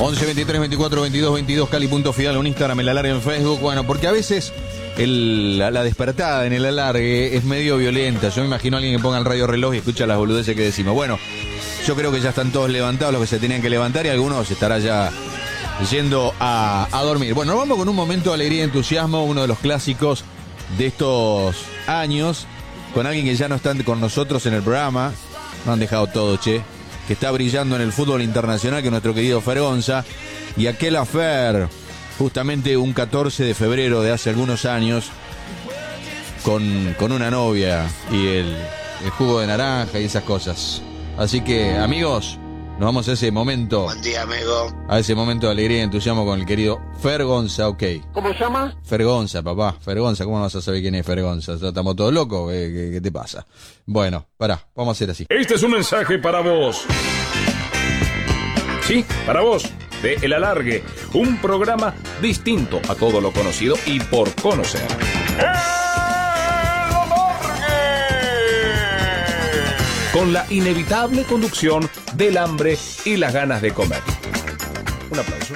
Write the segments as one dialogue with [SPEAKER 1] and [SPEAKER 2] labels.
[SPEAKER 1] 11 23 24 22 22, Cali.Fidal, un Instagram, el alargue en Facebook. Bueno, porque a veces la despertada en el alargue es medio violenta. Yo me imagino a alguien que ponga el radio reloj y escucha las boludeces que decimos. Bueno, yo creo que ya están todos levantados los que se tenían que levantar y algunos estará ya yendo a dormir. Bueno, nos vamos con un momento de alegría y entusiasmo, uno de los clásicos de estos años, con alguien que ya no está con nosotros en el programa. No han dejado todo, che. Que está brillando en el fútbol internacional, que es nuestro querido Fer Gonza. Y aquel affair, justamente un 14 de febrero de hace algunos años, con una novia y el jugo de naranja y esas cosas. Así que, amigos, nos vamos a ese momento.
[SPEAKER 2] Buen día, amigo.
[SPEAKER 1] A ese momento de alegría y entusiasmo con el querido Fer Gonza, ok.
[SPEAKER 3] ¿Cómo se llama?
[SPEAKER 1] Fer Gonza, papá. Fer Gonza, ¿cómo no vas a saber quién es Fer Gonza? ¿Estamos todos locos? ¿Qué te pasa? Bueno, pará, vamos a hacer así.
[SPEAKER 4] Este es un mensaje para vos. Sí, para vos, de El Alargue, un programa distinto a todo lo conocido y por conocer. Con la inevitable conducción del hambre y las ganas de comer. Un aplauso.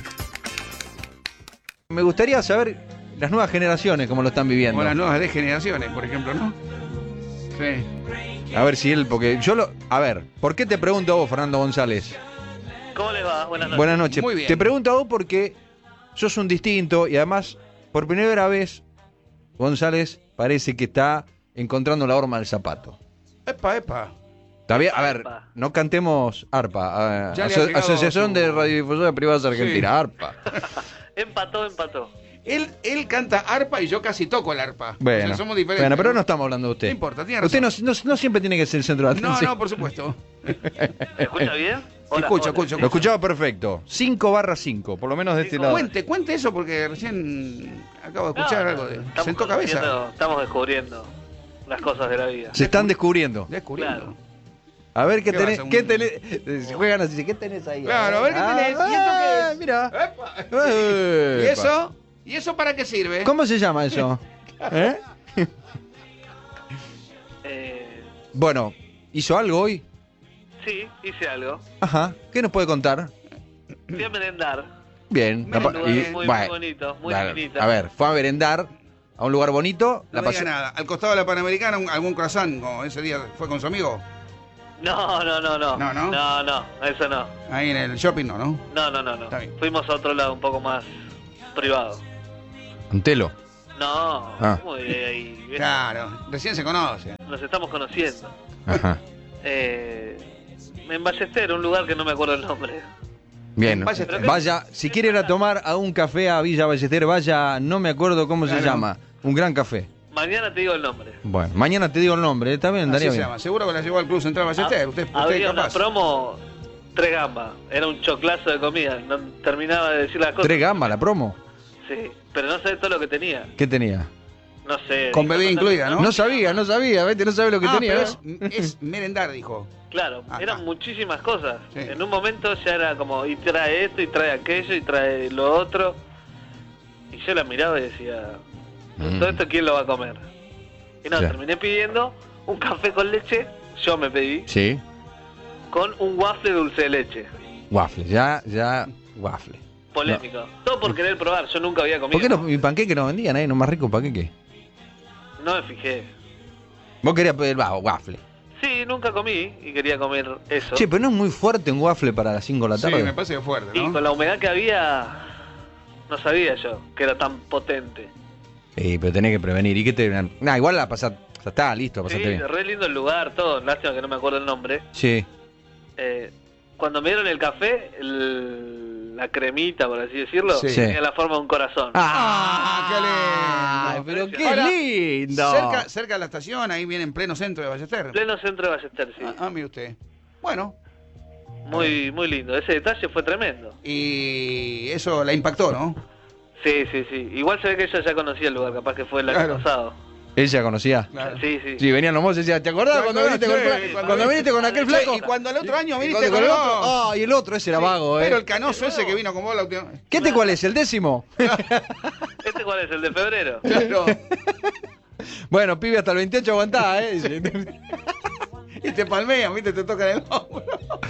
[SPEAKER 1] Me gustaría saber las nuevas generaciones cómo lo están viviendo.
[SPEAKER 3] O las nuevas generaciones, por ejemplo, ¿no? Sí.
[SPEAKER 1] A ver si él, porque a ver, ¿por qué te pregunto a vos, Fernando González?
[SPEAKER 5] ¿Cómo les va? Buenas noches.
[SPEAKER 1] Buenas noches.
[SPEAKER 3] Muy bien.
[SPEAKER 1] Te pregunto a vos porque sos un distinto y además, por primera vez, González parece que está encontrando la horma del zapato.
[SPEAKER 3] Epa.
[SPEAKER 1] Está bien, a ver,
[SPEAKER 5] Arpa.
[SPEAKER 1] no cantemos ARPA,
[SPEAKER 3] Ya le ha llegado
[SPEAKER 1] Asociación
[SPEAKER 3] su-
[SPEAKER 1] de Radiodifusoras Privadas Argentina,
[SPEAKER 3] Sí.
[SPEAKER 1] ARPA.
[SPEAKER 5] Empató.
[SPEAKER 3] Él canta arpa y yo casi toco el arpa.
[SPEAKER 1] Bueno,
[SPEAKER 3] O sea, somos diferentes.
[SPEAKER 1] bueno, pero no estamos hablando de usted.
[SPEAKER 3] No importa, tiene
[SPEAKER 1] Usted
[SPEAKER 3] razón.
[SPEAKER 1] no siempre tiene que ser el centro de atención.
[SPEAKER 3] No, por supuesto.
[SPEAKER 5] ¿Me escucha bien? Hola,
[SPEAKER 3] Escucho.
[SPEAKER 1] Lo escuchaba perfecto. 5/5, por lo menos de este lado.
[SPEAKER 3] Cuente eso porque recién acabo de escuchar algo de... Sentó cabeza.
[SPEAKER 5] Estamos descubriendo las cosas de la vida.
[SPEAKER 1] Se están descubriendo.
[SPEAKER 3] Descubriendo.
[SPEAKER 5] Claro.
[SPEAKER 1] A ver qué
[SPEAKER 3] ¿Qué
[SPEAKER 1] tenés.
[SPEAKER 3] vas a
[SPEAKER 1] ¿Qué
[SPEAKER 3] un-
[SPEAKER 1] tenés? Juegan así, ¿qué tenés ahí?
[SPEAKER 3] Claro, a ver qué tenés. ¿Y esto qué es?
[SPEAKER 1] Mira.
[SPEAKER 3] Epa. ¿Y
[SPEAKER 1] Epa.
[SPEAKER 3] eso? ¿Y eso para qué sirve?
[SPEAKER 1] ¿Cómo se llama eso? ¿Eh? Bueno, ¿hizo algo hoy?
[SPEAKER 5] Sí, hice algo.
[SPEAKER 1] Ajá. ¿Qué nos puede contar?
[SPEAKER 5] Fui a merendar.
[SPEAKER 1] Bien.
[SPEAKER 3] Un lugar
[SPEAKER 5] muy
[SPEAKER 1] bueno,
[SPEAKER 5] bonito, muy
[SPEAKER 1] claro.
[SPEAKER 5] finito.
[SPEAKER 1] A ver, fue a merendar a un lugar bonito.
[SPEAKER 3] No diga nada. Al costado de la Panamericana, algún croissant, como ese día fue con su amigo.
[SPEAKER 5] No. No, eso no.
[SPEAKER 3] Ahí en el shopping, ¿no?
[SPEAKER 5] No.
[SPEAKER 3] Está bien.
[SPEAKER 5] Fuimos a otro lado un poco más privado.
[SPEAKER 1] Un telo.
[SPEAKER 5] No,
[SPEAKER 1] Ah.
[SPEAKER 5] ¿cómo de ahí?
[SPEAKER 3] Claro, recién se conoce.
[SPEAKER 5] Nos estamos conociendo.
[SPEAKER 1] Ajá.
[SPEAKER 5] En Ballester, un lugar que no me acuerdo el nombre.
[SPEAKER 1] Bien.
[SPEAKER 3] Ballester.
[SPEAKER 1] Vaya, si quiere ir a tomar a un café a Villa Ballester, vaya, no me acuerdo cómo se
[SPEAKER 3] Claro.
[SPEAKER 1] llama. Un gran café.
[SPEAKER 5] Mañana te digo el nombre.
[SPEAKER 1] Bueno, mañana te digo el nombre, está bien,
[SPEAKER 3] Así
[SPEAKER 1] daría
[SPEAKER 3] se
[SPEAKER 1] bien.
[SPEAKER 3] llama. Seguro que la llevó al Club Central Ballester. Usted
[SPEAKER 5] Había una
[SPEAKER 3] capaz.
[SPEAKER 5] promo, 3 gambas. Era un choclazo de comida. No terminaba de decir las cosas.
[SPEAKER 1] 3 gambas la promo.
[SPEAKER 5] Sí, pero no sé todo lo que tenía.
[SPEAKER 1] ¿Qué tenía?
[SPEAKER 5] No sé.
[SPEAKER 3] Con bebida incluida, ¿no?
[SPEAKER 1] No sabía, vete, no sabe lo que tenía.
[SPEAKER 3] pero es merendar, dijo.
[SPEAKER 5] Claro,
[SPEAKER 3] Ajá.
[SPEAKER 5] eran muchísimas cosas.
[SPEAKER 3] Sí.
[SPEAKER 5] En un momento ya era como, y trae esto, y trae aquello, y trae lo otro. Y yo la miraba y decía, ¿todo esto quién lo va a comer? Y no,
[SPEAKER 1] Sí.
[SPEAKER 5] terminé pidiendo un café con leche, yo me pedí,
[SPEAKER 1] Sí,
[SPEAKER 5] con un waffle dulce de leche.
[SPEAKER 1] waffle, ya, waffle.
[SPEAKER 5] Polémico. Todo por querer probar, yo nunca había comido.
[SPEAKER 1] ¿Por qué no, mi panqueque no vendían ahí? No más rico panqueque.
[SPEAKER 5] No me fijé.
[SPEAKER 1] Vos querías pedir waffle.
[SPEAKER 5] Sí, nunca comí y quería comer eso.
[SPEAKER 1] Che, pero no es muy fuerte un waffle para las 5 de la
[SPEAKER 3] Sí,
[SPEAKER 1] tarde.
[SPEAKER 3] me parece que fuerte,
[SPEAKER 5] Y
[SPEAKER 3] ¿no?
[SPEAKER 5] con la humedad que había, no sabía yo que era tan potente.
[SPEAKER 1] Sí, pero tenés que prevenir. ¿Y qué te.? Nah, igual la pasás. Ya está, listo,
[SPEAKER 5] Sí,
[SPEAKER 1] pasaste bien.
[SPEAKER 5] re lindo el lugar, todo. Lástima que no me acuerdo el nombre.
[SPEAKER 1] Sí.
[SPEAKER 5] Cuando me dieron el café, la cremita, por así decirlo,
[SPEAKER 3] Sí.
[SPEAKER 5] tenía la forma de un corazón.
[SPEAKER 3] ¡Ah, qué lindo!
[SPEAKER 1] Pero qué
[SPEAKER 3] Ahora,
[SPEAKER 1] lindo.
[SPEAKER 3] Cerca de la estación, ahí viene en pleno centro de Ballester.
[SPEAKER 5] Pleno centro de Ballester, sí.
[SPEAKER 3] Mire usted. Bueno,
[SPEAKER 5] Muy lindo. Ese detalle fue tremendo.
[SPEAKER 3] y eso la impactó, ¿no?
[SPEAKER 5] Sí. Igual se ve que ella ya conocía el lugar, capaz que fue el año
[SPEAKER 3] Claro.
[SPEAKER 5] pasado.
[SPEAKER 1] ¿Ella conocía?
[SPEAKER 3] Claro.
[SPEAKER 5] Sí.
[SPEAKER 1] Sí, venían los mozos y decían, ¿te acordás cuando viniste con, cuando viniste con aquel flaco?
[SPEAKER 3] Y cuando el otro año
[SPEAKER 1] Y
[SPEAKER 3] viniste
[SPEAKER 1] cuando
[SPEAKER 3] con
[SPEAKER 1] el
[SPEAKER 3] el
[SPEAKER 1] otro.
[SPEAKER 3] otro.
[SPEAKER 1] Ah, y el otro, ese era vago,
[SPEAKER 3] Pero el canoso ese que vino con vos la última vez.
[SPEAKER 1] ¿Qué te cuál es? ¿El 10º?
[SPEAKER 5] ¿Este cuál es? ¿El de febrero?
[SPEAKER 3] Claro.
[SPEAKER 1] Bueno, pibe, hasta el 28 aguantá,
[SPEAKER 3] Y te palmean, ¿viste? Te tocan el hombro.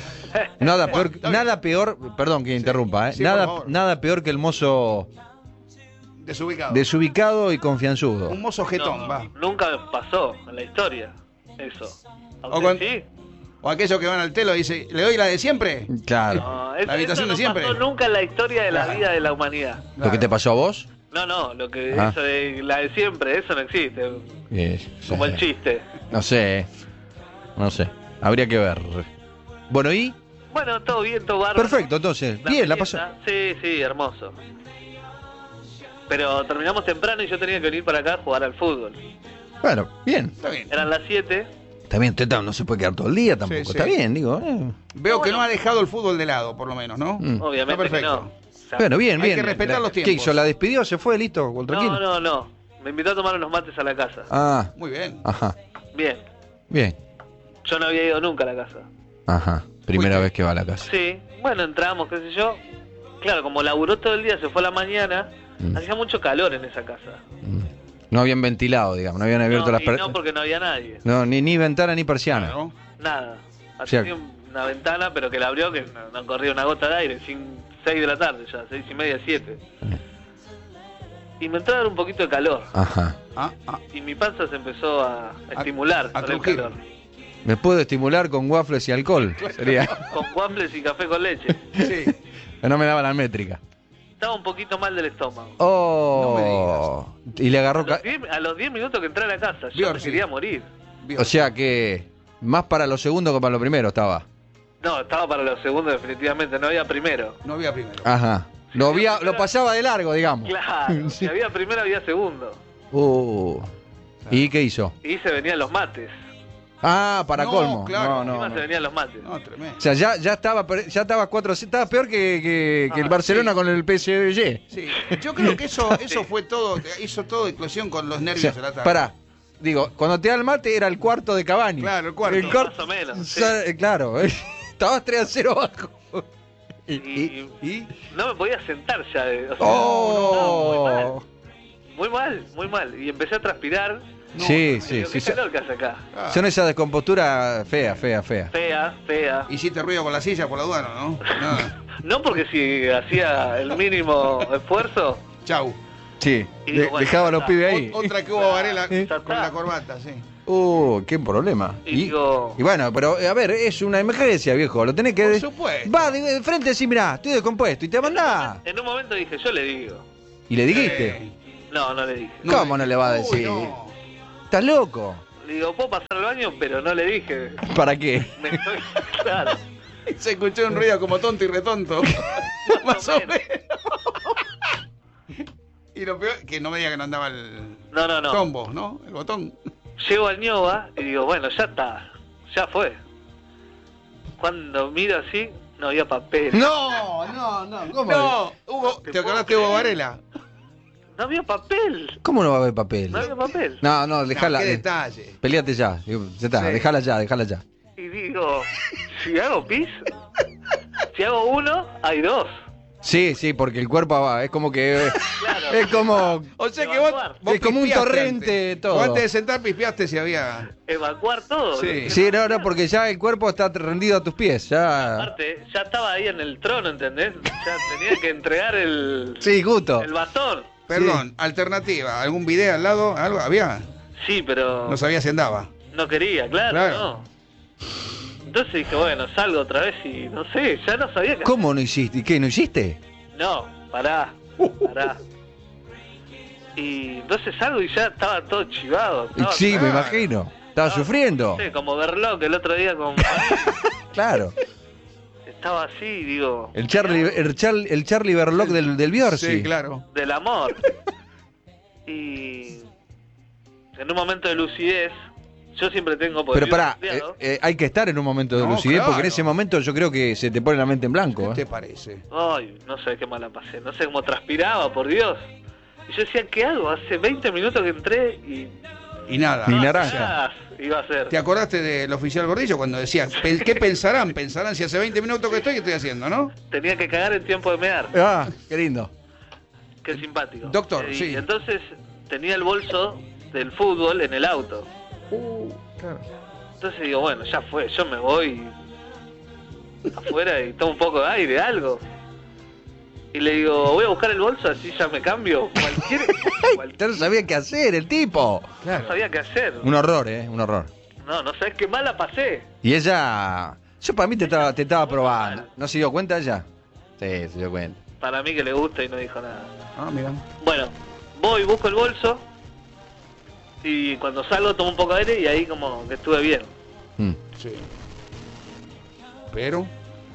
[SPEAKER 2] Nada peor, perdón que interrumpa,
[SPEAKER 3] Sí, por favor.
[SPEAKER 2] nada peor que el mozo desubicado y confianzudo.
[SPEAKER 3] Un mozo jetón, va.
[SPEAKER 5] Nunca pasó en la historia eso. ¿A
[SPEAKER 3] O
[SPEAKER 5] usted
[SPEAKER 3] con-
[SPEAKER 5] sí?
[SPEAKER 3] O aquellos que van al telo y dicen, ¿le doy la de siempre?
[SPEAKER 2] Claro.
[SPEAKER 5] No,
[SPEAKER 3] La habitación
[SPEAKER 5] eso
[SPEAKER 3] de siempre.
[SPEAKER 5] no pasó nunca en la historia de la
[SPEAKER 3] Claro.
[SPEAKER 5] vida de la humanidad.
[SPEAKER 2] ¿Lo que te pasó a vos?
[SPEAKER 5] No, lo que
[SPEAKER 2] Ah.
[SPEAKER 5] eso de la de siempre, eso no existe. Como el chiste.
[SPEAKER 2] No sé. Habría que ver. Bueno, ¿y?
[SPEAKER 5] Bueno, todo bien, todo bárbaro.
[SPEAKER 2] Perfecto, entonces. Bien, la pasó.
[SPEAKER 5] merienda, Sí, hermoso. Pero terminamos temprano y yo tenía que venir para acá a jugar al fútbol.
[SPEAKER 2] Bueno, bien.
[SPEAKER 3] Está bien.
[SPEAKER 5] Eran las 7.
[SPEAKER 2] También usted no se puede quedar todo el día tampoco.
[SPEAKER 3] Sí,
[SPEAKER 2] Está
[SPEAKER 3] sí.
[SPEAKER 2] bien, digo.
[SPEAKER 3] Veo que no ha dejado el fútbol de lado, por lo menos, ¿no?
[SPEAKER 5] Obviamente
[SPEAKER 3] Está
[SPEAKER 5] que
[SPEAKER 3] perfecto.
[SPEAKER 5] no. O sea,
[SPEAKER 2] Bueno, bien,
[SPEAKER 3] Hay
[SPEAKER 2] bien.
[SPEAKER 3] que respetar los
[SPEAKER 2] ¿Qué
[SPEAKER 3] tiempos.
[SPEAKER 2] hizo? ¿La despidió? ¿Se fue? ¿Listo? ¿Tranquilo?
[SPEAKER 5] no. Me invitó a tomar unos mates a la casa.
[SPEAKER 2] Ah,
[SPEAKER 3] Muy bien.
[SPEAKER 2] ajá.
[SPEAKER 5] Bien.
[SPEAKER 2] Bien.
[SPEAKER 5] Yo no había ido nunca a la casa.
[SPEAKER 2] Ajá. Primera
[SPEAKER 3] Fuiste.
[SPEAKER 2] vez que va a la casa.
[SPEAKER 5] Sí. Bueno, entramos, qué sé yo. Claro, como laburó todo el día, se fue a la mañana. Hacía mucho calor en esa casa.
[SPEAKER 2] No habían ventilado, digamos. No habían abierto las
[SPEAKER 5] No
[SPEAKER 2] persianas.
[SPEAKER 5] porque no había nadie.
[SPEAKER 2] No, ni ventana ni persiana.
[SPEAKER 3] Claro.
[SPEAKER 5] Nada.
[SPEAKER 2] sea-
[SPEAKER 5] Tenía una ventana, pero que la abrió, que no corría una gota de aire. 6 de la tarde ya, 6:30, 7. Y me entró a dar un poquito de calor.
[SPEAKER 2] Ajá.
[SPEAKER 5] Y mi panza se empezó a estimular
[SPEAKER 3] a
[SPEAKER 5] con el
[SPEAKER 3] crujir.
[SPEAKER 5] calor.
[SPEAKER 2] Me puedo estimular con waffles y alcohol. Sería.
[SPEAKER 5] Con waffles y café con leche.
[SPEAKER 3] Sí.
[SPEAKER 2] No me daba la métrica.
[SPEAKER 5] Estaba un poquito mal del estómago.
[SPEAKER 2] Oh. Y le agarró.
[SPEAKER 5] A los 10 minutos que entré a la casa, yo
[SPEAKER 3] Bior,
[SPEAKER 5] me
[SPEAKER 3] sí.
[SPEAKER 5] quería morir.
[SPEAKER 3] Vio.
[SPEAKER 2] O sea que. Más para lo segundo que para lo primero estaba.
[SPEAKER 5] No, estaba para los segundos definitivamente, no había primero.
[SPEAKER 3] No había primero.
[SPEAKER 2] Ajá. Lo pasaba de largo, digamos.
[SPEAKER 5] Claro, si había primero había segundo.
[SPEAKER 2] ¿Y qué hizo?
[SPEAKER 5] Y se venían los mates.
[SPEAKER 2] Ah, para
[SPEAKER 3] No,
[SPEAKER 2] colmo.
[SPEAKER 3] claro.
[SPEAKER 5] Encima se venían los mates.
[SPEAKER 3] No, tremendo.
[SPEAKER 2] O sea, ya estaba 4, estaba peor que el
[SPEAKER 5] Ah,
[SPEAKER 2] Barcelona
[SPEAKER 3] sí.
[SPEAKER 2] con el PSG.
[SPEAKER 3] Sí. Yo creo que eso fue todo, hizo todo eclosión con los
[SPEAKER 2] O
[SPEAKER 3] nervios
[SPEAKER 2] sea,
[SPEAKER 3] de la tarde.
[SPEAKER 2] pará. Digo, cuando te da el mate era el cuarto de Cavani.
[SPEAKER 3] Claro, el cuarto.
[SPEAKER 5] Más o menos, sí.
[SPEAKER 2] Claro, estabas 3-0 abajo.
[SPEAKER 5] Y no me podía sentar ya. O sea,
[SPEAKER 2] ¡Oh!
[SPEAKER 5] muy mal. Y empecé a transpirar.
[SPEAKER 2] Sí.
[SPEAKER 5] Digo, ¿qué calor que hace acá?
[SPEAKER 3] Ah.
[SPEAKER 2] Son esas descomposturas feas.
[SPEAKER 5] Fea.
[SPEAKER 3] Hiciste ruido con la silla por la duda, ¿no? No.
[SPEAKER 5] No porque si hacía el mínimo esfuerzo.
[SPEAKER 3] Chau.
[SPEAKER 2] Sí,
[SPEAKER 5] Y digo, bueno,
[SPEAKER 2] dejaba a los
[SPEAKER 5] está.
[SPEAKER 2] pibes ahí.
[SPEAKER 3] Otra que hubo Varela
[SPEAKER 2] Sí.
[SPEAKER 3] con la corbata, sí.
[SPEAKER 2] Qué problema.
[SPEAKER 5] Y digo-
[SPEAKER 2] y bueno, pero a ver, es una emergencia, viejo. Lo tenés que.
[SPEAKER 3] Por supuesto.
[SPEAKER 2] Va de frente así, mirá, estoy descompuesto. Y te mandás.
[SPEAKER 5] En un momento dije, yo le digo.
[SPEAKER 2] Y le dijiste.
[SPEAKER 5] No le dije.
[SPEAKER 2] ¿Cómo no le va a
[SPEAKER 3] Uy,
[SPEAKER 2] decir?
[SPEAKER 3] no.
[SPEAKER 2] ¿Estás loco?
[SPEAKER 5] Le digo, ¿puedo pasar al baño? Pero no le dije.
[SPEAKER 2] ¿Para qué?
[SPEAKER 5] Me estoy... Claro.
[SPEAKER 3] Se escuchó un ruido como tonto y retonto. Más o menos. Y lo peor, que no me diga que no andaba el
[SPEAKER 5] No.
[SPEAKER 3] tombo, ¿no? El botón.
[SPEAKER 5] Llego al ñoba y digo, bueno, ya está. Ya fue. Cuando miro así, no había papel.
[SPEAKER 2] No, ¿cómo?
[SPEAKER 3] No, Hugo, ¿te acordaste de Hugo Varela?
[SPEAKER 5] No había papel.
[SPEAKER 2] ¿Cómo no va a haber papel?
[SPEAKER 5] No había papel.
[SPEAKER 2] No, dejala.
[SPEAKER 3] Qué detalle.
[SPEAKER 2] Peleate ya. Ya está,
[SPEAKER 3] Sí.
[SPEAKER 2] dejala ya.
[SPEAKER 5] Y digo, si hago pis, si hago uno, hay dos.
[SPEAKER 2] Sí, porque el cuerpo va, es como que.
[SPEAKER 5] Claro.
[SPEAKER 2] Es como.
[SPEAKER 3] O sea que vos
[SPEAKER 2] Es como un
[SPEAKER 3] pispeaste
[SPEAKER 2] torrente
[SPEAKER 3] antes.
[SPEAKER 2] todo.
[SPEAKER 3] Vos antes de sentar pispeaste si había...
[SPEAKER 5] Evacuar todo.
[SPEAKER 3] Sí.
[SPEAKER 2] Sí, no, porque ya el cuerpo está rendido a tus pies. Ya.
[SPEAKER 5] Aparte, ya estaba ahí en el trono, ¿entendés? Ya tenía que entregar el
[SPEAKER 2] Justo.
[SPEAKER 5] bastón.
[SPEAKER 3] Perdón, alternativa, ¿algún video al lado? ¿Algo había?
[SPEAKER 5] Sí, pero
[SPEAKER 3] No sabía si andaba.
[SPEAKER 5] no quería, claro,
[SPEAKER 3] Claro.
[SPEAKER 5] no. Entonces dije, bueno, salgo otra vez y no sé, ya no sabía que...
[SPEAKER 2] ¿Cómo no hiciste? ¿Qué? ¿No hiciste?
[SPEAKER 5] No, pará. Y entonces salgo y ya estaba todo chivado. estaba-
[SPEAKER 2] Sí, me
[SPEAKER 3] claro.
[SPEAKER 2] imagino. Estaba sufriendo.
[SPEAKER 5] No sé, como Berloc el otro día con...
[SPEAKER 2] Claro.
[SPEAKER 5] Estaba así, digo...
[SPEAKER 2] El Charlie Berloc del Biorsi.
[SPEAKER 3] Sí, claro.
[SPEAKER 5] Del amor. Y... En un momento de lucidez, yo siempre tengo... porque
[SPEAKER 2] Pero
[SPEAKER 5] vivo
[SPEAKER 2] pará,
[SPEAKER 5] resfriado.
[SPEAKER 2] hay que estar en un momento de
[SPEAKER 3] No,
[SPEAKER 2] lucidez porque en
[SPEAKER 3] claro.
[SPEAKER 2] ese momento yo creo que se te pone la mente en blanco.
[SPEAKER 3] ¿Qué
[SPEAKER 2] ¿eh?
[SPEAKER 3] te parece?
[SPEAKER 5] Ay, no sé qué mala pasé, no sé cómo transpiraba, por Dios. Y yo decía, ¿qué hago? Hace 20 minutos que entré y...
[SPEAKER 3] Y nada.
[SPEAKER 2] Ni naranja.
[SPEAKER 5] ¡ah! Iba a ser.
[SPEAKER 3] ¿Te acordaste del oficial Gordillo cuando decía, ¿qué pensarán? Pensarán si hace 20 minutos que estoy haciendo, ¿no?
[SPEAKER 5] Tenía que cagar en tiempo de mear.
[SPEAKER 2] Ah, qué lindo.
[SPEAKER 5] Qué simpático.
[SPEAKER 3] Doctor,
[SPEAKER 5] Y
[SPEAKER 3] sí.
[SPEAKER 5] entonces tenía el bolso del fútbol en el auto.
[SPEAKER 3] Claro.
[SPEAKER 5] Entonces digo, bueno, ya fue, yo me voy afuera y tomo un poco de aire, algo. Y le digo, voy a buscar el bolso, así ya me cambio.
[SPEAKER 2] Usted no sabía qué hacer, el tipo.
[SPEAKER 5] No sabía qué hacer.
[SPEAKER 2] Un horror, un horror.
[SPEAKER 5] No sabes qué mala pasé.
[SPEAKER 2] Y ella... Yo para mí te estaba probando. ¿No se dio cuenta ella? Sí, se dio cuenta.
[SPEAKER 5] Para mí que le gusta y no dijo nada.
[SPEAKER 3] Ah, mira.
[SPEAKER 5] Bueno, voy, busco el bolso. Y cuando salgo tomo un poco de aire y ahí como que estuve bien.
[SPEAKER 3] Sí. Pero...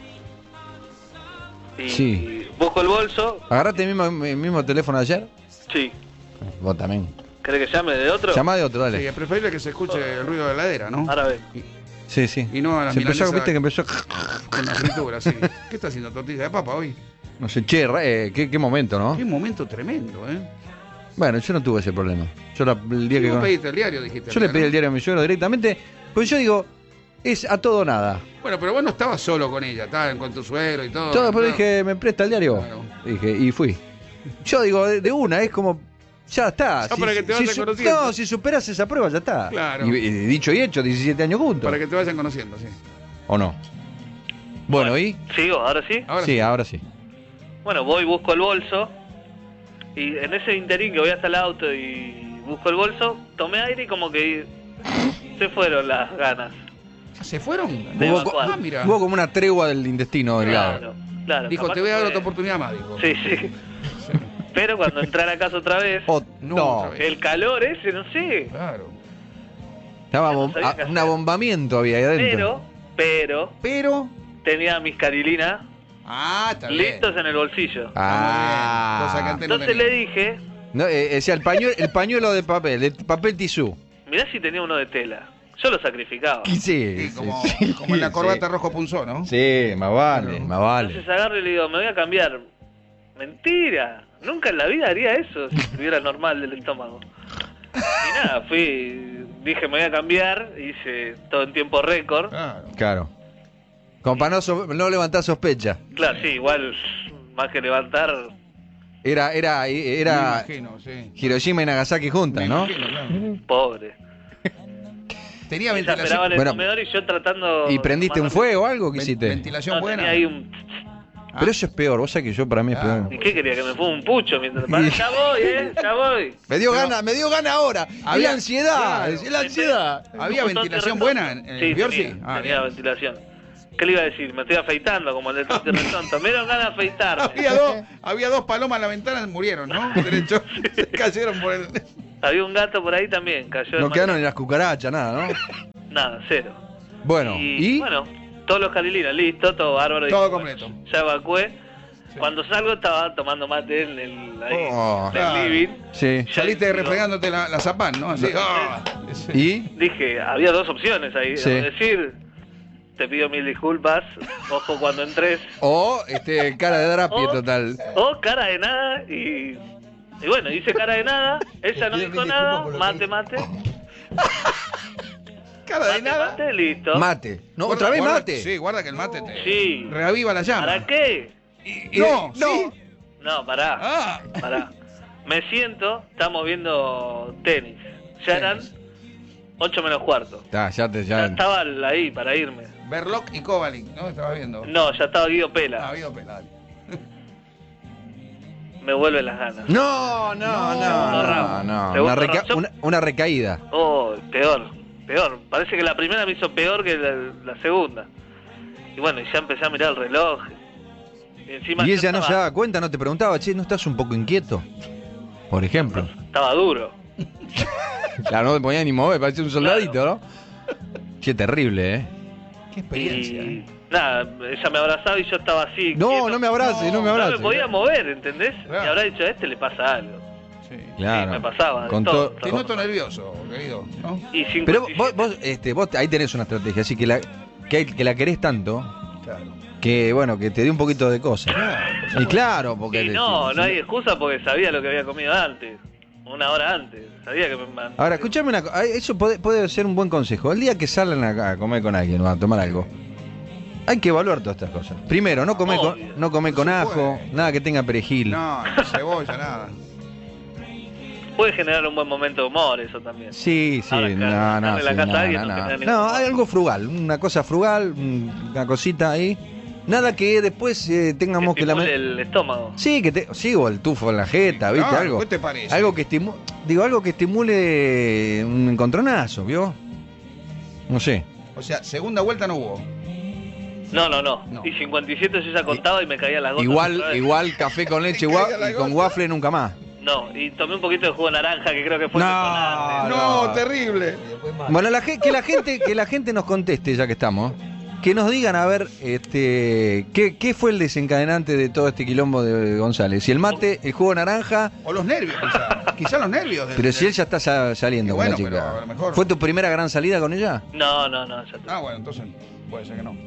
[SPEAKER 5] Y
[SPEAKER 2] Sí.
[SPEAKER 5] busco el bolso.
[SPEAKER 2] ¿Agarraste el mismo teléfono de ayer?
[SPEAKER 5] Sí.
[SPEAKER 2] Vos también.
[SPEAKER 5] ¿Querés que llame de otro?
[SPEAKER 2] Llama de otro, dale.
[SPEAKER 3] Sí, es preferible que se escuche el ruido de la heladera, ¿no?
[SPEAKER 5] Ahora ve.
[SPEAKER 2] Sí, sí.
[SPEAKER 3] Y no a la
[SPEAKER 2] Se empezó,
[SPEAKER 3] milanesa
[SPEAKER 2] viste que empezó...
[SPEAKER 3] con la fritura, sí. ¿Qué está haciendo? ¿Tortilla de papa hoy?
[SPEAKER 2] No sé, qué momento, ¿no?
[SPEAKER 3] Qué momento tremendo, ¿eh?
[SPEAKER 2] Bueno, yo no tuve ese problema. Yo el día
[SPEAKER 3] ¿Y
[SPEAKER 2] que...
[SPEAKER 3] vos pediste el diario, dijiste?
[SPEAKER 2] Yo le
[SPEAKER 3] acá,
[SPEAKER 2] pedí
[SPEAKER 3] ¿no?
[SPEAKER 2] el diario a mi suegro directamente, pues yo digo, es a todo o nada.
[SPEAKER 3] Bueno, pero vos no estabas solo con ella, estaban con tu suegro y todo.
[SPEAKER 2] Todo después
[SPEAKER 3] ¿no?
[SPEAKER 2] dije, ¿me presta el diario?
[SPEAKER 3] Claro.
[SPEAKER 2] Dije, y fui. Yo digo, de una, es como, ya está.
[SPEAKER 3] Ya para que te vayan conociendo.
[SPEAKER 2] No, si superas esa prueba, ya está.
[SPEAKER 3] Claro.
[SPEAKER 2] Y dicho y hecho, 17 años juntos.
[SPEAKER 3] Para que te vayan conociendo, sí.
[SPEAKER 2] ¿O no? Bueno, ¿y?
[SPEAKER 5] ¿Sigo? ¿Ahora sí?
[SPEAKER 3] Ahora
[SPEAKER 2] Sí, ahora sí.
[SPEAKER 5] Bueno, voy, busco el bolso. Y en ese interín que voy hasta el auto y busco el bolso, tomé aire y como que se fueron las ganas.
[SPEAKER 3] ¿Se fueron?
[SPEAKER 5] De
[SPEAKER 2] Hubo,
[SPEAKER 5] evacuar.
[SPEAKER 3] Ah, mira.
[SPEAKER 2] hubo como una tregua del intestino delgado.
[SPEAKER 5] Claro.
[SPEAKER 3] Dijo,
[SPEAKER 5] capaz
[SPEAKER 3] te voy a dar
[SPEAKER 5] que
[SPEAKER 3] otra
[SPEAKER 5] fue-
[SPEAKER 3] oportunidad más, dijo.
[SPEAKER 5] Sí. Pero cuando entré a la casa otra vez,
[SPEAKER 2] No,
[SPEAKER 3] otra vez.
[SPEAKER 5] el calor ese, no sé.
[SPEAKER 3] Claro.
[SPEAKER 2] estaba
[SPEAKER 5] no sabía qué
[SPEAKER 2] un
[SPEAKER 5] hacer.
[SPEAKER 2] abombamiento había ahí adentro.
[SPEAKER 5] Pero tenía mis carilinas
[SPEAKER 3] Ah, está bien.
[SPEAKER 5] listos en el bolsillo.
[SPEAKER 2] Ah.
[SPEAKER 3] Cosa que antes no
[SPEAKER 5] Entonces
[SPEAKER 3] tenía.
[SPEAKER 5] le dije,
[SPEAKER 2] No, decía el pañuelo de papel tisú.
[SPEAKER 5] mirá si tenía uno de tela. Yo lo sacrificaba.
[SPEAKER 2] Sí,
[SPEAKER 3] Sí, como en la corbata rojo punzó, ¿no?
[SPEAKER 2] Sí, más vale,
[SPEAKER 3] Claro.
[SPEAKER 2] más vale.
[SPEAKER 5] Entonces agarro y le digo, me voy a cambiar. Mentira, nunca en la vida haría eso si estuviera normal del estómago. Y nada, dije me voy a cambiar, hice todo en tiempo récord.
[SPEAKER 3] Claro.
[SPEAKER 2] Claro. Como para no levantar sospecha.
[SPEAKER 5] Claro, sí, igual más que levantar,
[SPEAKER 2] Era
[SPEAKER 3] Me imagino, sí.
[SPEAKER 2] Hiroshima y Nagasaki juntas,
[SPEAKER 3] Me
[SPEAKER 2] ¿no?
[SPEAKER 3] imagino, claro.
[SPEAKER 5] pobre.
[SPEAKER 3] Tenía
[SPEAKER 5] Ella esperaba en
[SPEAKER 3] ventilación,
[SPEAKER 5] el
[SPEAKER 2] Bueno,
[SPEAKER 5] comedor y yo tratando...
[SPEAKER 2] ¿Y prendiste un fuego o algo? ¿Qué hiciste?
[SPEAKER 3] ventilación
[SPEAKER 5] No,
[SPEAKER 3] buena.
[SPEAKER 5] tenía ahí un...
[SPEAKER 2] Pero eso es peor, vos sabés que yo para mí es
[SPEAKER 3] Ah.
[SPEAKER 2] peor.
[SPEAKER 5] ¿Y qué quería? Que me fume un pucho mientras... Ya voy, ya voy.
[SPEAKER 2] Me dio gana ahora.
[SPEAKER 3] Había-
[SPEAKER 2] Había ansiedad,
[SPEAKER 3] claro.
[SPEAKER 2] es la ansiedad.
[SPEAKER 3] ¿Había
[SPEAKER 5] Un montón de
[SPEAKER 3] ventilación
[SPEAKER 5] retonto.
[SPEAKER 3] buena en el
[SPEAKER 5] Sí,
[SPEAKER 3] Biorsi?
[SPEAKER 5] tenía,
[SPEAKER 3] Ah,
[SPEAKER 5] tenía
[SPEAKER 3] bien.
[SPEAKER 5] ventilación. ¿Qué le iba a decir? Me estoy afeitando como el de retonto. Me dieron ganas de afeitarme.
[SPEAKER 3] Había dos palomas en la ventana, murieron, ¿no? Derecho. Se cayeron por el...
[SPEAKER 5] Había un gato por ahí también, cayó.
[SPEAKER 2] No
[SPEAKER 5] de
[SPEAKER 2] quedaron
[SPEAKER 5] mal.
[SPEAKER 2] ni las cucarachas, nada, ¿no?
[SPEAKER 5] Nada, cero.
[SPEAKER 2] Bueno, ¿y?
[SPEAKER 5] Bueno, todos los carilinas, listo, todo bárbaro.
[SPEAKER 3] Todo
[SPEAKER 5] Y,
[SPEAKER 3] completo.
[SPEAKER 5] bueno, ya evacué. Cuando salgo estaba tomando mate en el, ahí,
[SPEAKER 2] Oh.
[SPEAKER 5] en el living.
[SPEAKER 2] Sí.
[SPEAKER 5] Ya
[SPEAKER 3] Saliste
[SPEAKER 5] digo,
[SPEAKER 3] refregándote la zapán, ¿no? Así, ¡ah!
[SPEAKER 2] ¿Y?
[SPEAKER 5] Dije, había dos opciones ahí.
[SPEAKER 2] Sí.
[SPEAKER 5] Decir, te pido mil disculpas, ojo cuando entres.
[SPEAKER 2] O cara de drapie
[SPEAKER 5] O-
[SPEAKER 2] total.
[SPEAKER 5] O cara de nada y bueno, hice cara de nada, ella no dijo nada, mate.
[SPEAKER 3] Cara de nada.
[SPEAKER 5] Mate, listo.
[SPEAKER 2] Mate. No,
[SPEAKER 3] Guarda-
[SPEAKER 2] otra vez
[SPEAKER 3] guarda-
[SPEAKER 2] mate.
[SPEAKER 3] Sí, guarda que el mate te
[SPEAKER 5] Sí.
[SPEAKER 3] reaviva la llama.
[SPEAKER 5] ¿Para qué?
[SPEAKER 3] No,
[SPEAKER 2] no.
[SPEAKER 3] sí.
[SPEAKER 5] No, pará.
[SPEAKER 3] Ah.
[SPEAKER 5] Pará. Me siento, estamos viendo tenis. Ya eran 8 menos cuarto.
[SPEAKER 2] Ya
[SPEAKER 5] Ya estaba ahí para irme.
[SPEAKER 3] Berlock y Kovalik, ¿no? Estabas viendo.
[SPEAKER 5] No, ya estaba Guido
[SPEAKER 3] Ah,
[SPEAKER 5] Pela.
[SPEAKER 3] habido penal.
[SPEAKER 5] Me vuelven las ganas.
[SPEAKER 2] No.
[SPEAKER 5] Segundo round.
[SPEAKER 2] Una,
[SPEAKER 5] Segundo round. Yo-
[SPEAKER 2] una recaída.
[SPEAKER 5] Oh, peor. Parece que la primera me hizo peor que la segunda. Y bueno, y ya empecé a mirar el reloj. Y encima
[SPEAKER 2] Y
[SPEAKER 5] yo
[SPEAKER 2] ella no se
[SPEAKER 5] estaba-
[SPEAKER 2] daba cuenta, no te preguntaba, che, ¿no estás un poco inquieto? Por ejemplo.
[SPEAKER 5] Estaba duro.
[SPEAKER 2] Claro, no te podía ni mover, parecía un soldadito, ¿no? Che, terrible, ¿eh?
[SPEAKER 3] Qué experiencia,
[SPEAKER 5] Y nada, ella me abrazaba y yo estaba así.
[SPEAKER 2] No,
[SPEAKER 5] quieto.
[SPEAKER 2] no me abraces, no me
[SPEAKER 5] No
[SPEAKER 2] abraces.
[SPEAKER 5] me podía mover, ¿entendés?
[SPEAKER 3] Claro.
[SPEAKER 5] Y habrá dicho, a este le pasa algo.
[SPEAKER 3] Sí.
[SPEAKER 2] Claro.
[SPEAKER 5] Sí, me pasaba. de
[SPEAKER 2] Con
[SPEAKER 5] todo.
[SPEAKER 2] todo-
[SPEAKER 3] Te noto nervioso, querido, ¿no?
[SPEAKER 5] Y 57.
[SPEAKER 2] Pero vos ahí tenés una estrategia, así que la querés tanto,
[SPEAKER 3] Claro.
[SPEAKER 2] que bueno, que te dé un poquito de cosas. Y claro, porque...
[SPEAKER 5] Y no hay excusa porque sabía lo que había comido antes. Una hora antes. Sabía que me...
[SPEAKER 2] Ahora, escúchame una cosa, eso puede ser un buen consejo. El día que salgan a comer con alguien o a tomar algo, hay que evaluar todas estas cosas. Primero, no comer
[SPEAKER 5] Obvio.
[SPEAKER 2] con
[SPEAKER 3] Por
[SPEAKER 2] ajo,
[SPEAKER 3] supuesto.
[SPEAKER 2] nada que tenga perejil.
[SPEAKER 3] No, cebolla, nada.
[SPEAKER 5] puede generar un buen momento de humor eso también.
[SPEAKER 2] Sí, sí,
[SPEAKER 5] Ahora, claro,
[SPEAKER 2] no,
[SPEAKER 5] darle la
[SPEAKER 2] sí,
[SPEAKER 5] casa a
[SPEAKER 2] no,
[SPEAKER 5] alguien
[SPEAKER 2] no,
[SPEAKER 5] no
[SPEAKER 2] no.
[SPEAKER 5] genera
[SPEAKER 2] No,
[SPEAKER 5] ningún
[SPEAKER 2] hay algo frugal, una cosa frugal, una cosita ahí. Nada que después tengamos que
[SPEAKER 5] estimule el estómago.
[SPEAKER 2] Sí, sí, o el tufo en la jeta, ¿viste?
[SPEAKER 3] Claro,
[SPEAKER 2] Algo.
[SPEAKER 3] ¿qué te parece?
[SPEAKER 2] Algo que estimule, algo que estimule un encontronazo, ¿vio? No sé.
[SPEAKER 3] O sea, segunda vuelta no hubo.
[SPEAKER 5] No.
[SPEAKER 3] No.
[SPEAKER 5] Y 57 yo ya contaba y me caía las gotas. otra vez.
[SPEAKER 2] Igual café con leche
[SPEAKER 3] Te caiga la
[SPEAKER 2] y con
[SPEAKER 3] gota.
[SPEAKER 2] waffle nunca más.
[SPEAKER 5] No, y tomé un poquito de jugo de naranja que creo que fue
[SPEAKER 2] No,
[SPEAKER 5] detonante.
[SPEAKER 3] No,
[SPEAKER 2] no.
[SPEAKER 3] terrible.
[SPEAKER 2] Bueno, que la gente nos conteste, ya que estamos. Que nos digan, a ver, ¿qué fue el desencadenante de todo este quilombo de González? Si el mate, el jugo de naranja,
[SPEAKER 3] O los nervios, quizá. Quizá los nervios.
[SPEAKER 2] pero si él ya está saliendo
[SPEAKER 3] Y
[SPEAKER 2] con
[SPEAKER 3] bueno,
[SPEAKER 2] la chica.
[SPEAKER 3] pero a lo mejor-
[SPEAKER 2] ¿Fue tu primera gran salida con ella?
[SPEAKER 5] No, ya está.
[SPEAKER 3] Ah, bueno, entonces puede ser que no.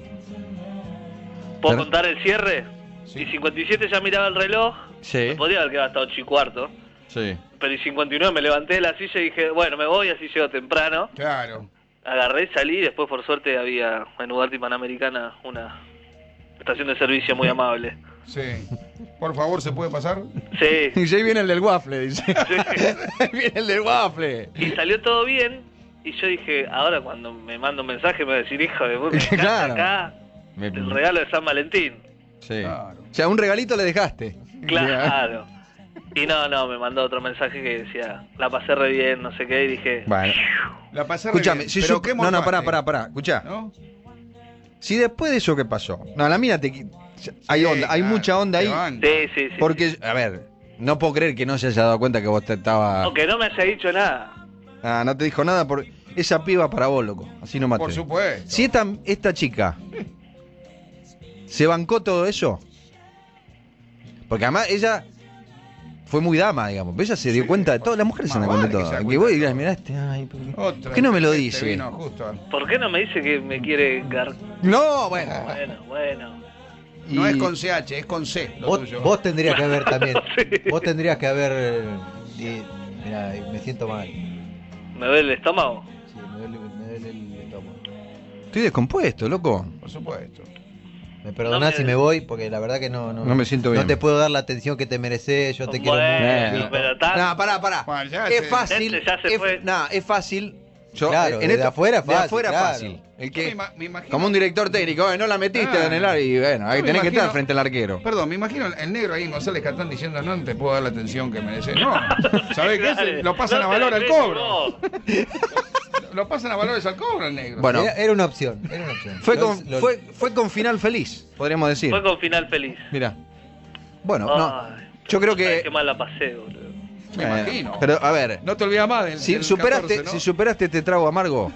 [SPEAKER 5] ¿Puedo
[SPEAKER 2] Pero-
[SPEAKER 5] contar el cierre?
[SPEAKER 3] Sí.
[SPEAKER 5] Y 57 ya miraba el reloj.
[SPEAKER 2] Sí.
[SPEAKER 5] Me podía haber quedado hasta 8:15.
[SPEAKER 2] Sí.
[SPEAKER 5] Pero y 59 me levanté de la silla y dije, bueno, me voy, así llego temprano.
[SPEAKER 3] Claro.
[SPEAKER 5] Agarré, salí, después por suerte había en Ugarte y Panamericana una estación de servicio muy amable.
[SPEAKER 3] Sí. Por favor, ¿se puede pasar?
[SPEAKER 5] Sí,
[SPEAKER 2] Y ahí viene el del waffle, dice.
[SPEAKER 5] sí.
[SPEAKER 2] Ahí viene el del waffle.
[SPEAKER 5] Y salió todo bien. Y yo dije, ahora cuando me manda un mensaje me va a decir, hijo de puta, me encanta
[SPEAKER 2] Claro.
[SPEAKER 5] acá el regalo de San Valentín.
[SPEAKER 2] Sí.
[SPEAKER 3] Claro.
[SPEAKER 2] O sea, un regalito le dejaste.
[SPEAKER 5] Claro. Y no, me mandó otro mensaje que decía, la pasé re bien, no sé qué, y dije,
[SPEAKER 2] Bueno.
[SPEAKER 3] La pasé re
[SPEAKER 2] Escúchame,
[SPEAKER 3] bien,
[SPEAKER 2] si
[SPEAKER 3] pero
[SPEAKER 2] sup-
[SPEAKER 3] ¿qué
[SPEAKER 2] no,
[SPEAKER 3] morfaste?
[SPEAKER 2] pará, escuchá.
[SPEAKER 3] ¿No?
[SPEAKER 2] Si después de eso que pasó, no, la mía hay
[SPEAKER 3] Sí,
[SPEAKER 2] onda, hay
[SPEAKER 3] claro,
[SPEAKER 2] mucha onda
[SPEAKER 3] te
[SPEAKER 2] ahí.
[SPEAKER 3] banco.
[SPEAKER 5] sí.
[SPEAKER 2] Porque, a ver, no puedo creer que no se haya dado cuenta que vos te estaba.
[SPEAKER 5] No, que no me haya dicho nada.
[SPEAKER 2] Ah, no te dijo nada por esa piba para vos, loco. Así no maté.
[SPEAKER 3] Por supuesto.
[SPEAKER 2] Si esta chica se bancó todo eso, porque además ella fue muy dama, digamos, pero ella se dio cuenta de todo, las mujeres se
[SPEAKER 3] Más
[SPEAKER 2] dan cuenta de
[SPEAKER 3] vale que se
[SPEAKER 2] todo.
[SPEAKER 3] da
[SPEAKER 2] Que
[SPEAKER 3] cuenta
[SPEAKER 2] vos
[SPEAKER 3] de
[SPEAKER 2] dirás,
[SPEAKER 3] todo.
[SPEAKER 2] mirá ay,
[SPEAKER 3] Otra
[SPEAKER 2] ¿por qué no me lo
[SPEAKER 3] que
[SPEAKER 2] dice?
[SPEAKER 3] vino justo.
[SPEAKER 5] ¿Por qué no me dice que me quiere
[SPEAKER 2] No, bueno.
[SPEAKER 5] Bueno.
[SPEAKER 3] No
[SPEAKER 2] Y-
[SPEAKER 3] es con CH, es con C. Lo tuyo.
[SPEAKER 6] Vos tendrías que haber también.
[SPEAKER 5] Sí.
[SPEAKER 6] Vos tendrías que haber. Mira, me siento mal.
[SPEAKER 5] ¿Me duele el estómago?
[SPEAKER 6] Sí, me duele el estómago.
[SPEAKER 2] Estoy descompuesto, loco.
[SPEAKER 3] Por supuesto.
[SPEAKER 6] Me perdonás
[SPEAKER 5] No me-
[SPEAKER 6] si me voy, porque la verdad que no
[SPEAKER 2] me siento bien.
[SPEAKER 6] No te puedo dar la atención que te mereces, yo te quiero
[SPEAKER 5] Bueno,
[SPEAKER 6] mucho.
[SPEAKER 5] pero tal.
[SPEAKER 2] No, pará.
[SPEAKER 3] Bueno, ya
[SPEAKER 2] Es
[SPEAKER 3] te-
[SPEAKER 2] fácil.
[SPEAKER 5] Este ya se fue.
[SPEAKER 2] Es fácil. Yo,
[SPEAKER 6] Claro,
[SPEAKER 2] en
[SPEAKER 6] de afuera es
[SPEAKER 2] de
[SPEAKER 6] fácil,
[SPEAKER 2] afuera
[SPEAKER 6] claro.
[SPEAKER 2] fácil. El
[SPEAKER 3] Yo
[SPEAKER 2] que,
[SPEAKER 3] me imagino.
[SPEAKER 2] como un director técnico, no la metiste
[SPEAKER 3] Ah.
[SPEAKER 2] en el área y bueno, ahí
[SPEAKER 3] Yo me
[SPEAKER 2] tenés que estar
[SPEAKER 3] imagino-
[SPEAKER 2] frente al arquero.
[SPEAKER 3] Perdón, me imagino el negro ahí en González Catán diciendo no te puedo dar la atención que mereces. No, ¿sabés qué?
[SPEAKER 5] Dale,
[SPEAKER 3] Lo pasan
[SPEAKER 5] no
[SPEAKER 3] a
[SPEAKER 5] te
[SPEAKER 3] valor al
[SPEAKER 5] mereces
[SPEAKER 3] cobro.
[SPEAKER 5] vos.
[SPEAKER 3] Lo pasan a valores al cobro el negro.
[SPEAKER 2] Bueno.
[SPEAKER 6] Era una opción.
[SPEAKER 2] Fue con final feliz, podríamos decir.
[SPEAKER 5] Fue con final feliz.
[SPEAKER 2] Mira. Bueno, no.
[SPEAKER 5] Ay,
[SPEAKER 2] Yo creo
[SPEAKER 5] ¿sabes
[SPEAKER 2] que.
[SPEAKER 5] qué mal la pasé, boludo?
[SPEAKER 3] Me imagino.
[SPEAKER 2] Pero a ver,
[SPEAKER 3] No te olvidas más del
[SPEAKER 2] si
[SPEAKER 3] del
[SPEAKER 2] superaste,
[SPEAKER 3] 14, ¿no?
[SPEAKER 2] si superaste este trago amargo,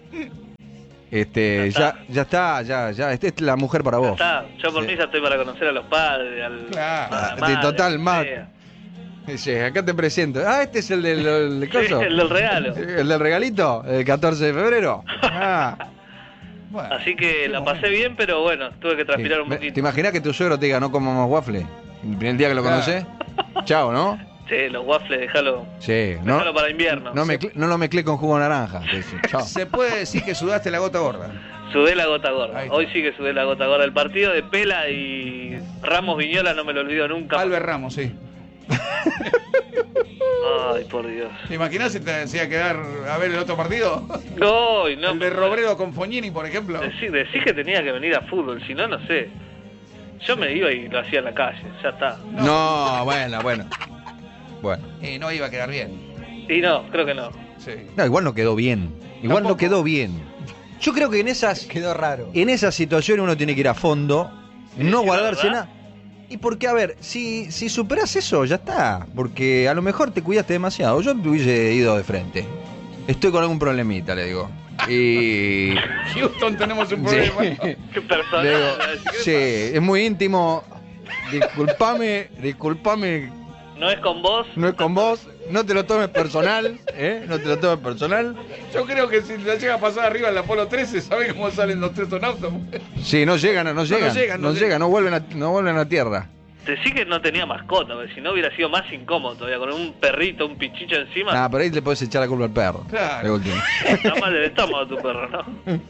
[SPEAKER 2] ya está, esta es la mujer para
[SPEAKER 5] Ya
[SPEAKER 2] vos.
[SPEAKER 5] está, yo por
[SPEAKER 2] Sí.
[SPEAKER 5] mí ya estoy para conocer a los padres,
[SPEAKER 3] Claro.
[SPEAKER 5] a la
[SPEAKER 2] De
[SPEAKER 5] madre,
[SPEAKER 2] total,
[SPEAKER 5] a
[SPEAKER 2] más.
[SPEAKER 5] quien sea.
[SPEAKER 2] Dice, acá te presento. Ah, este es el del
[SPEAKER 5] Sí,
[SPEAKER 2] coso.
[SPEAKER 5] el del regalo.
[SPEAKER 2] El del regalito, el 14 de febrero. Ah.
[SPEAKER 3] Bueno,
[SPEAKER 5] Así que
[SPEAKER 3] qué
[SPEAKER 5] la
[SPEAKER 3] momento.
[SPEAKER 5] pasé bien, pero bueno, tuve que transpirar un
[SPEAKER 2] ¿Te
[SPEAKER 5] poquito.
[SPEAKER 2] imaginas que tu suegro te diga no comamos waffle? El primer día que lo
[SPEAKER 3] Claro.
[SPEAKER 2] conoces. Chao, ¿no?
[SPEAKER 5] Sí, los waffles, déjalo
[SPEAKER 2] Sí, no,
[SPEAKER 5] para invierno.
[SPEAKER 2] no lo mezclé con jugo de naranja. Te dice, chao.
[SPEAKER 3] Se puede decir que sudaste la gota gorda.
[SPEAKER 5] Sudé la gota gorda.
[SPEAKER 3] Ahí está.
[SPEAKER 5] Hoy sí que sudé la gota gorda. El partido de Pela y Ramos Viñola no me lo olvido nunca.
[SPEAKER 3] Albert Ramos, sí.
[SPEAKER 5] Ay, por Dios.
[SPEAKER 3] ¿Te imaginas si te decía quedar a ver el otro partido?
[SPEAKER 5] No, y no.
[SPEAKER 3] El de Robredo con Fognini, por ejemplo.
[SPEAKER 5] Decí que tenía que venir a fútbol, si no, no sé. Yo me iba y lo hacía en la calle, ya está.
[SPEAKER 2] No, bueno. Bueno.
[SPEAKER 3] No iba a quedar bien.
[SPEAKER 5] Y no, creo que no.
[SPEAKER 3] Sí.
[SPEAKER 2] No, igual no quedó bien. Igual no
[SPEAKER 3] Tampoco.
[SPEAKER 2] quedó bien. Yo creo que en esas situaciones uno tiene que ir a fondo, no
[SPEAKER 5] decir la
[SPEAKER 2] guardarse
[SPEAKER 5] verdad.
[SPEAKER 2] nada. Y porque, a ver, si superás eso, ya está. Porque a lo mejor te cuidaste demasiado. Yo te hubiese ido de frente. Estoy con algún problemita, le digo. Y.
[SPEAKER 3] Houston, tenemos un
[SPEAKER 2] Sí.
[SPEAKER 3] problema.
[SPEAKER 5] Qué persona.
[SPEAKER 2] Le digo, sí, es muy íntimo. Disculpame,
[SPEAKER 5] No es con vos.
[SPEAKER 2] no es con vos. No te lo tomes personal, ¿eh? No te lo tomes personal.
[SPEAKER 3] Yo creo que si la llega a pasar arriba en la Apolo 13, ¿sabe cómo salen los tres tonautas?
[SPEAKER 2] Sí, no llegan, no vuelven a tierra.
[SPEAKER 5] Decí que no tenía mascota, porque si no hubiera sido más incómodo todavía, con un perrito, un pichicho encima.
[SPEAKER 2] Ah, por ahí le podés echar la culpa al perro.
[SPEAKER 3] Claro.
[SPEAKER 2] De último.
[SPEAKER 5] Está mal del estómago tu perro, ¿no?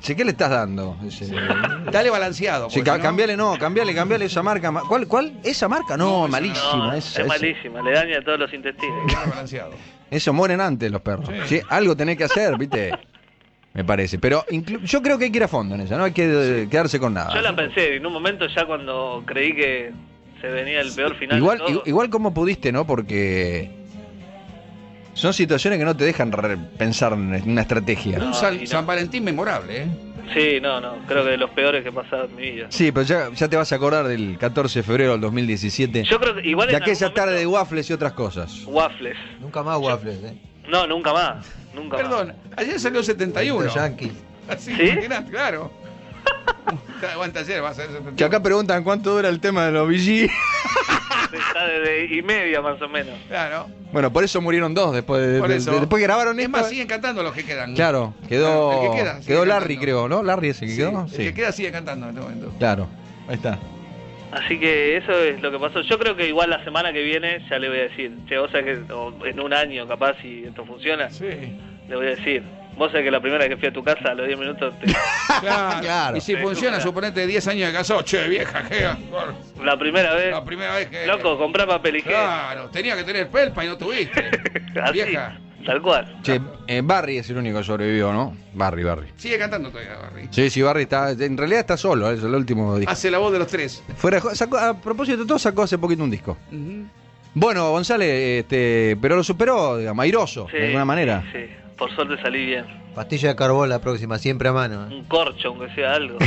[SPEAKER 2] Che, ¿qué le estás dando?
[SPEAKER 3] Dale balanceado.
[SPEAKER 2] Sí,
[SPEAKER 3] porque si no-
[SPEAKER 2] cambiale esa marca. ¿Cuál? ¿Esa marca? No, malísima.
[SPEAKER 5] No,
[SPEAKER 2] esa.
[SPEAKER 5] es malísima, le daña todos los intestinos.
[SPEAKER 3] Dale balanceado.
[SPEAKER 2] Eso mueren antes los perros.
[SPEAKER 3] Sí.
[SPEAKER 2] Sí, algo tenés que hacer, ¿viste? Me parece. Pero yo creo que hay que ir a fondo en esa, no hay que quedarse con nada.
[SPEAKER 5] Yo la pensé, en un momento ya cuando creí que se venía el peor final de todo.
[SPEAKER 2] Igual como pudiste, ¿no? Porque son situaciones que no te dejan pensar en una estrategia.
[SPEAKER 3] Un
[SPEAKER 5] No,
[SPEAKER 3] San Valentín memorable, ¿eh?
[SPEAKER 5] Sí, no, creo que de los peores que he pasado en mi vida.
[SPEAKER 2] Sí, pero ya te vas a acordar del 14 de febrero del 2017.
[SPEAKER 5] Yo creo que igual
[SPEAKER 2] De
[SPEAKER 5] en algún
[SPEAKER 2] aquella tarde de
[SPEAKER 5] momento-
[SPEAKER 2] waffles y otras cosas.
[SPEAKER 5] Waffles.
[SPEAKER 6] Nunca más waffles,
[SPEAKER 5] No, nunca más. Nunca
[SPEAKER 3] Perdón, ayer salió 71.
[SPEAKER 6] Yankee.
[SPEAKER 3] Así,
[SPEAKER 5] ¿Sí?
[SPEAKER 3] imagínate, claro. Aguanta ayer, va a ser 71.
[SPEAKER 2] Que acá preguntan cuánto dura el tema de los VG.
[SPEAKER 5] más. Está de y media más o menos.
[SPEAKER 3] Claro.
[SPEAKER 2] Bueno, por eso murieron dos después
[SPEAKER 3] Por eso.
[SPEAKER 2] después que grabaron
[SPEAKER 3] Es
[SPEAKER 2] esto.
[SPEAKER 3] más, siguen cantando los que quedan.
[SPEAKER 2] Claro,
[SPEAKER 3] El
[SPEAKER 2] quedó
[SPEAKER 3] que queda, sigue
[SPEAKER 2] quedó Larry,
[SPEAKER 3] cantando.
[SPEAKER 2] creo, ¿no? Larry ese que
[SPEAKER 3] Sí,
[SPEAKER 2] quedó.
[SPEAKER 3] el que queda sigue cantando en este momento.
[SPEAKER 2] Claro. Ahí está.
[SPEAKER 5] Así que eso es lo que pasó. Yo creo que igual la semana que viene ya le voy a decir. Che, vos sabés que en un año capaz si esto funciona,
[SPEAKER 3] Sí.
[SPEAKER 5] le voy a decir. Vos sabés que la primera vez que fui a tu casa, a los 10 minutos,
[SPEAKER 3] Claro.
[SPEAKER 2] Claro.
[SPEAKER 3] Y si
[SPEAKER 5] Sí,
[SPEAKER 3] funciona,
[SPEAKER 5] claro.
[SPEAKER 3] suponete 10 años de casado, che, vieja, ¿qué?
[SPEAKER 5] la primera vez,
[SPEAKER 3] La primera vez que.
[SPEAKER 5] loco, comprá papel higiénico.
[SPEAKER 3] Claro, tenía que tener pelpa y no tuviste.
[SPEAKER 5] Así,
[SPEAKER 3] Vieja.
[SPEAKER 5] tal cual.
[SPEAKER 2] Che, Barry es el único que sobrevivió, ¿no? Barry.
[SPEAKER 3] Sigue cantando todavía, Barry.
[SPEAKER 2] Sí, Barry está. En realidad está solo, es el último disco.
[SPEAKER 3] Hace la voz de los tres.
[SPEAKER 2] A propósito de todo, sacó hace poquito un disco.
[SPEAKER 3] Ujú.
[SPEAKER 2] Bueno, González, pero lo superó, digamos, airoso,
[SPEAKER 5] Sí,
[SPEAKER 2] de alguna manera.
[SPEAKER 5] Sí, por suerte salí bien.
[SPEAKER 6] Pastilla de carbón la próxima, siempre a mano.
[SPEAKER 5] Un corcho, aunque sea algo.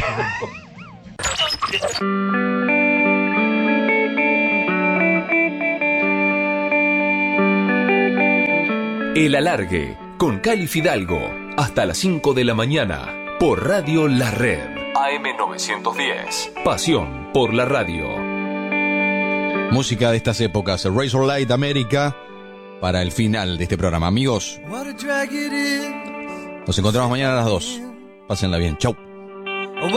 [SPEAKER 4] El Alargue, con Cali Fidalgo, hasta las 5 de la mañana, por Radio La Red. AM910. Pasión por la radio.
[SPEAKER 1] Música de estas épocas, Razor Light América, para el final de este programa. Amigos, nos encontramos mañana a las 2. Pásenla bien. Chau.